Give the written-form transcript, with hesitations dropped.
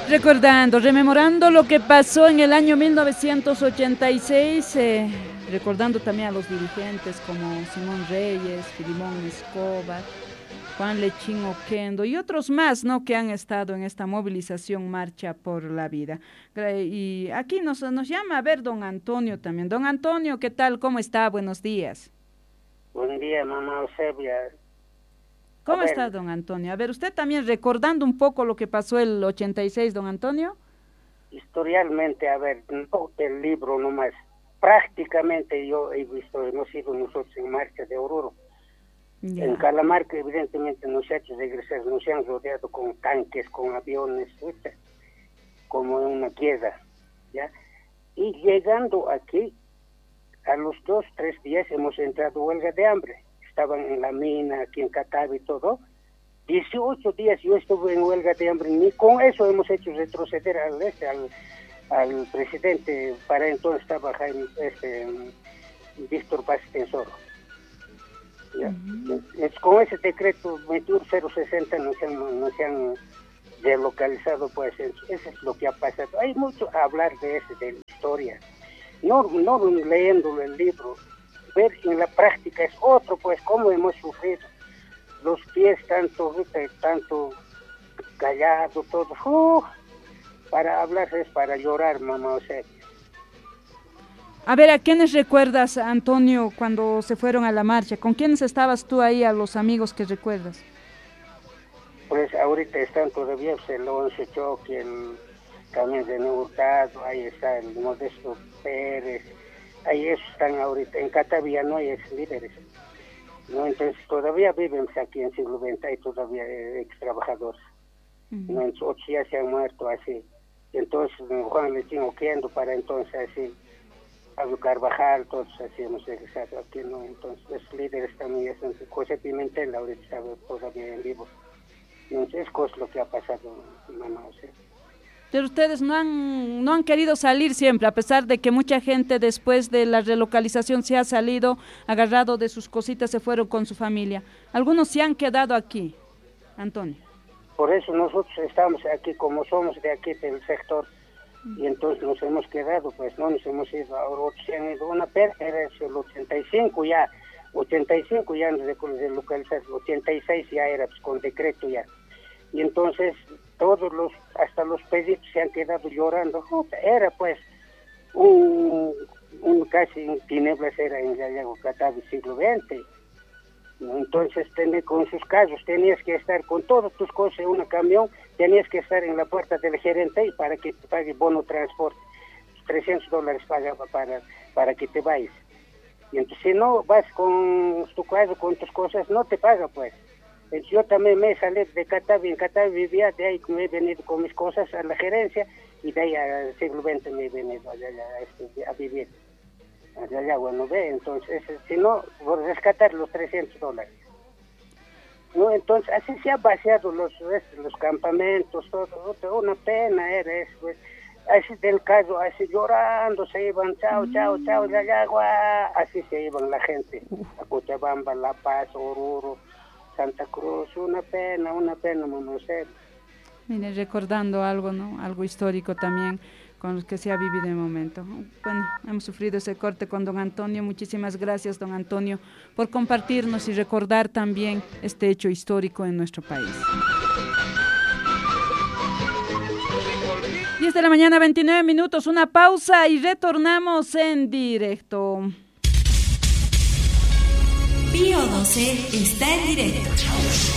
Rememorando lo que pasó en el año 1986, recordando también a los dirigentes como Simón Reyes, Filimón Escobar, Juan Lechín Oquendo y otros más, ¿no?, que han estado en esta movilización Marcha por la Vida. Y aquí nos llama a ver don Antonio también. Don Antonio, ¿qué tal? ¿Cómo está? Buenos días. Buen día, mamá Eusebia. ¿Cómo está, don Antonio? A ver, usted también recordando un poco lo que pasó el 86, don Antonio. Historialmente, a ver, no del libro nomás. Prácticamente yo he visto, hemos ido nosotros en Marcha de Oruro. Ya. En Calamarca, evidentemente, muchachos egresados nos han rodeado con tanques, con aviones, ¿viste? Como en una guerra, ¿ya? Y llegando aquí, a los 2-3 días hemos entrado huelga de hambre. Estaban en la mina, aquí en Catavi y todo. 18 días yo estuve en huelga de hambre. Ni con eso hemos hecho retroceder al presidente. Para entonces estaba Jaime, Víctor Paz Tensoro. Con ese decreto 21060 nos han delocalizado, pues eso es lo que ha pasado. Hay mucho a hablar de la historia. No leyendo el libro, ver en la práctica es otro, pues cómo hemos sufrido. Los pies tanto callado, todo. Para hablar es para llorar, mamá, o sea. A ver, ¿a quiénes recuerdas, Antonio, cuando se fueron a la marcha? ¿Con quiénes estabas tú ahí, a los amigos que recuerdas? Pues ahorita están todavía pues, el Once Choque, el Camino de Hurtado, ahí está el Modesto Pérez, ahí están ahorita. En Catavia no hay ex líderes, ¿no? Entonces todavía viven aquí en siglo XX, hay todavía ex trabajadores. ¿No? En otros ya se han muerto así. Entonces Juan Lechín Oquendo para entonces así. Pablo Carvajal, todos así hemos regresado aquí, ¿no? Entonces los líderes también están. José Pimentel ahorita está todavía en vivo. Entonces es cosa lo que ha pasado, mamá, o sea. Pero ustedes no han querido salir siempre, a pesar de que mucha gente después de la relocalización se ha salido, agarrado de sus cositas, se fueron con su familia. Algunos se han quedado aquí, Antonio. Por eso nosotros estamos aquí, como somos de aquí del sector, y entonces nos hemos quedado, pues no nos hemos ido. Ahora otros se han ido. Una pena era el 85 ya nos relocalizaron, 86 ya era pues, con decreto ya. Y entonces hasta los pedidos se han quedado llorando. Era pues un casi en tinieblas era en Yayago Catavi siglo XX. ¿No? Entonces con sus casos tenías que estar con todas tus cosas en un camión, tenías que estar en la puerta del gerente para que te pague bono transporte. $300 pagaba para que te vayas. Y entonces si no vas con tu caso, con tus cosas, no te paga pues. Entonces, yo también me salí de Catavi, en Catavi vivía, de ahí me he venido con mis cosas a la gerencia y de ahí al siglo XX me he venido allá a vivir. Allá, bueno, ve, entonces, si no, por rescatar los $300. No, entonces, así se han vaciado los campamentos, todo, una pena era eso, pues. Así del caso, así llorando, se iban, chao, Yayagua, así se iban la gente, a Cochabamba, La Paz, Oruro, Santa Cruz, una pena, no sé. Mire, recordando algo, ¿no? Algo histórico también, con los que se ha vivido el momento. Bueno, hemos sufrido ese corte con don Antonio. Muchísimas gracias, don Antonio, por compartirnos y recordar también este hecho histórico en nuestro país. 10 de la mañana, 29 minutos, una pausa y retornamos en directo. Pío 12 está en directo.